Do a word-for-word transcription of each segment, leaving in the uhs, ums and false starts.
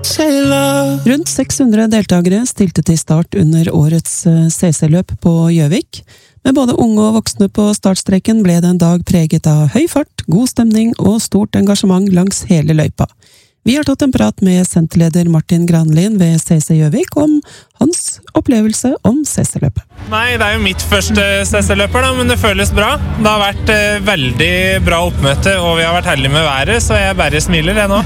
Rundt seks hundre deltagere stilte til start under årets C C-løp på Gjøvik. Med både unge og voksne på startstreken ble det en dag preget av høy fart, god stemning og stort engasjement langs hele løypa. Vi har tatt en prat med senterleder Martin Granlin ved C C Gjøvik om hans opplevelse om C C-løpet. Nei, det er jo mitt første C C-løper da, men det føles bra. Det har vært eh, veldig bra oppmøte, og vi har vært heldige med været, så jeg bare smiler jeg nå.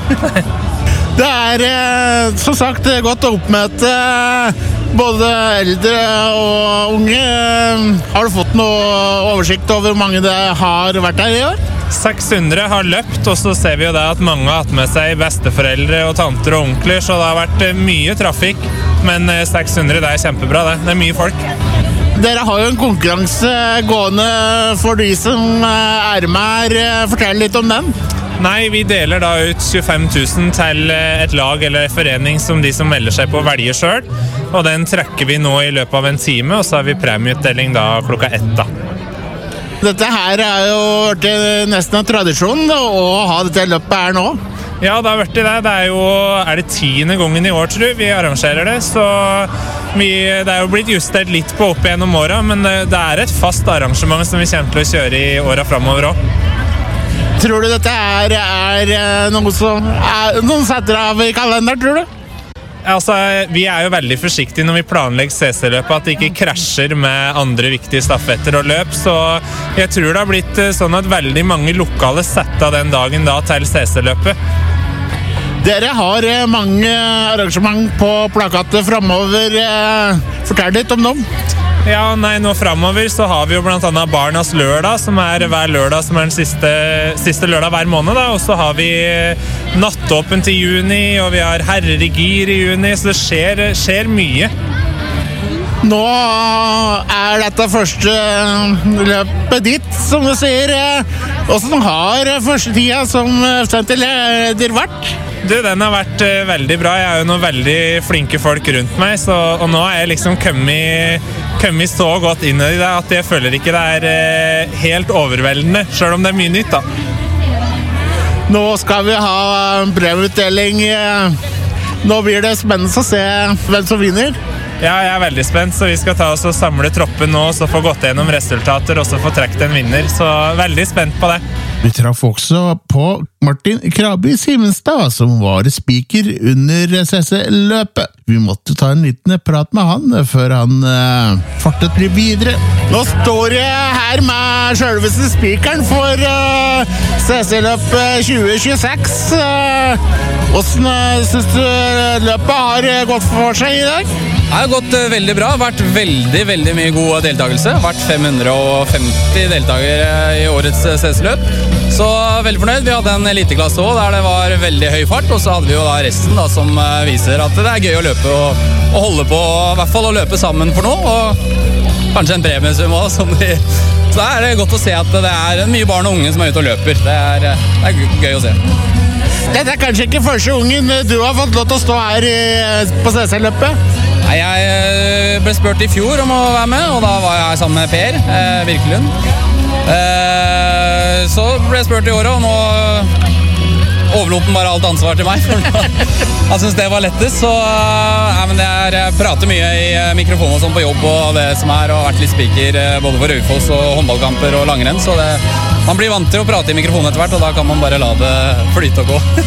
Det er eh, som sagt godt oppmøte, både eldre og unge. Har du fått noe oversikt over hvor mange det har vært her i år? seks hundre har løpt, og så ser vi jo det at mange har hatt med seg besteforeldre og tanter og onkler, så det har vært mye trafikk, men seks hundre det er kjempebra det. Det er mye folk. Dere har jo en konkurranse gående for de som er med her. Fortell litt om den. Nei, vi deler da ut tjuefem tusen til et lag eller en forening som de som melder seg på velger selv, og den trekker vi nå i løpet av en time, og så har vi premieutdeling da klokka ett da. Dette her er jo nesten en tradisjon å ha dette løpet her nå. Ja, det har vært i det. Det er jo er det tiende gangen i år, tror jeg, vi arrangerer det. Så vi, det er jo blitt justert litt på opp igjennom året, men det er et fast arrangement som vi kommer til å kjøre i årene fremover også. Tror du dette er, er noe som er, noen setter av i kalender, tror du? Altså, vi er jo veldig forsiktige når vi planlegger C C-løpet, at det ikke krasjer med andre viktige stafetter og løp, så jeg tror det har blitt sånn at veldig mange lokale setter den dagen da til C C-løpet. Dere har mange arrangement på plakatet fremover. Fortell litt om dem. Ja, nei, nå fremover så har vi jo blant annet Barnas lørdag, som er hver lørdag, som er den siste, siste lørdag hver måned da, og så har vi nattåpent i juni, og vi har herrer i gir i juni, så det skjer, skjer mye. Nå er dette første løpet ditt, som du sier. Hvordan har første tida som senterleder vært? Du, den har vært uh, veldig bra. Jeg er jo noen veldig flinke folk rundt meg, så, og nå er jeg liksom kommet, kommet så godt inn i det at jeg føler ikke det er uh, helt overveldende, selv om det er mye nytt da. Nå skal vi ha brevutdeling. Nå blir det spennende å se hvem som vinner. Ja, jeg er veldig spent, så vi skal ta oss og samle troppen nå, og så få gått gjennom resultater, og så få trekt en vinner, så veldig spent på det. Vi traff også på Martin Krabi Simenstad, som var speaker under C C-løpet. Vi måtte ta en liten prat med han før han uh, fartet litt videre. Nå står jeg her med selveste speakeren for uh, C C-løpet tjue tjueseks. Uh, hvordan uh, synes du løpet har gått for seg i dag? Det har gått uh, veldig bra. Det har vært veldig, veldig mye god deltakelse. Det har vært fem hundre og femti deltakere i årets C C-løp. Så veldig fornøyd. Vi hadde en eliteklasse også, der det var veldig høy fart, og så hadde vi jo da resten da, som viser at det er gøy å løpe og, og holde på, i hvert fall å løpe sammen for noe, og kanskje en premiesum også. Som de, så er det godt å se at det er mye barn og unge som er ute og løper. Det er, det er gøy å se. Dette er kanskje ikke første ungen du har fått lov til å stå her i, på C C-løpet? Nei, jeg ble spurt i fjor om å være med, og da var jeg sammen med Per eh, Virkelund. Eh, så ble jeg spurt i året, og nå overlot den bare alt ansvar til meg. Jeg synes det var lettest, så ja, men jeg, jeg prater mye i mikrofonen og sånn på jobb, og det som er, og har vært litt speaker både for Raufoss og håndballkamper og langrenn, så det, man blir vant til å prate i mikrofonen etter hvert, og da kan man bare la det flyte og gå.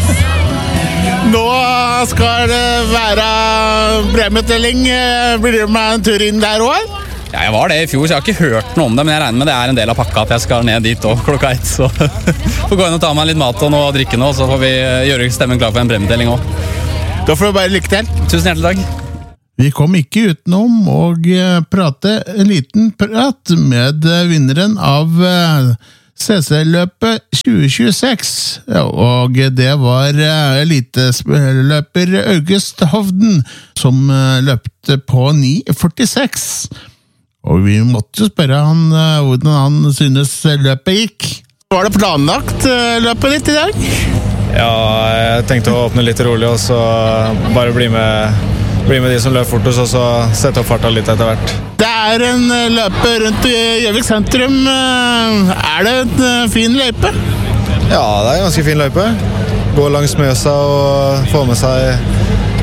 Nå skal det være premieutdeling. Blir du med en tur inn der også? Ja, jeg var det i fjor, så jeg har ikke hørt noe om det, men jeg regner med det er en del av pakka at jeg skal ned dit også klokka ett, så får gå inn og ta meg litt mat og noe å drikke nå, så får vi gjøre stemmen klar for en premieutdeling også. Da får du bare lykke til. Tusen hjertelig takk. Vi kom ikke utenom å prate en liten prat med vinneren av C C-løpet tjue tjueseks, og det var eliteløper August Hovden som løpte på ni førtiseks. Og vi måtte jo spørre han hvordan han synes løpet gikk. Var det planlagt løpet ditt i dag? Ja, jeg tenkte å åpne litt rolig, og så bare bli med, bli med de som løper fortest, og så sette opp farta litt etter hvert. Det er en løpe rundt i Gjøvik sentrum. Er det en fin løype? Ja, det er en ganske fin løype. Gå langs Mjøsa og få med seg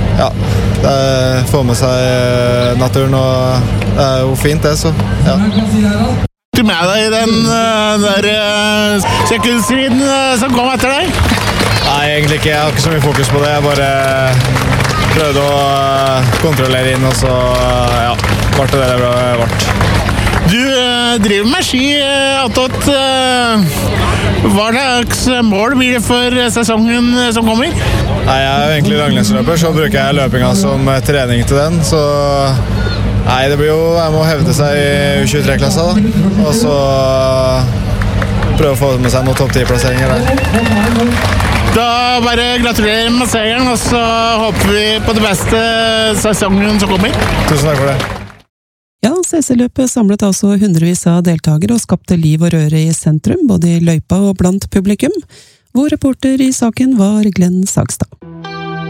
ja, det er, får med seg naturen, og det er jo fint det, så ja. Du med deg i den uh, der uh, sekundstriden uh, som kom etter deg? Nei, egentlig ikke. Jeg har ikke så mye fokus på det. Jeg bare prøvde å uh, kontrollere inn, og så uh, ja, ble det det ble vart. Du uh, driver med ski, uh, Attot. Uh, hva slags mål blir det for sesongen uh, som kommer? Nei, jeg er jo egentlig langløpsløper, så bruker jeg løpinga som uh, trening til den, så nei, det blir jo, jeg må hevde seg i U tjuetre-klassa da, og så prøve å få med seg noen topp ti-plasseringer der. Da bare gratulerer med seieren, og så håper vi på det beste sesongen som kommer. Tusen takk for det. Ja, C C-løpet samlet altså hundrevis av deltakere og skapte liv og røre i sentrum, både i løypa og blant publikum. Vår reporter i saken var Glenn Sagstad.